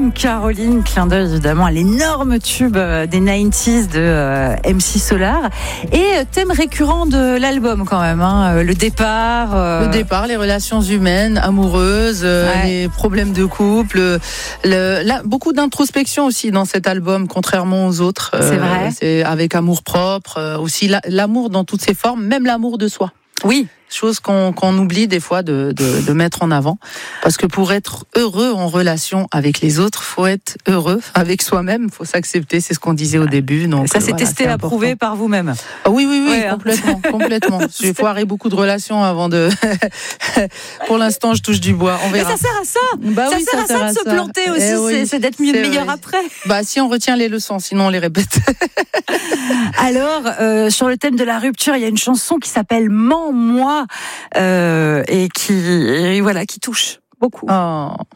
Caroline, clin d'œil évidemment à l'énorme tube des 90s de MC Solar. Et thème récurrent de l'album quand même, hein, le départ. Le départ, les relations humaines, amoureuses, les problèmes de couple. Beaucoup d'introspection aussi dans cet album, contrairement aux autres. C'est vrai. C'est avec amour propre, aussi l'amour dans toutes ses formes, même l'amour de soi. Oui. Chose qu'on oublie des fois de mettre en avant. Parce que pour être heureux en relation avec les autres, faut être heureux avec soi-même, faut s'accepter, c'est ce qu'on disait au début. Donc, ça, c'est testé, approuvé par vous-même. Ah oui, complètement. J'ai foiré beaucoup de relations avant de... Pour l'instant, je touche du bois. On verra. Mais ça sert à ça. Ça sert à ça de se planter aussi, c'est d'être meilleur après. Si on retient les leçons, sinon on les répète. Alors, sur le thème de la rupture, il y a une chanson qui s'appelle Mens-moi et qui touche beaucoup. Oh.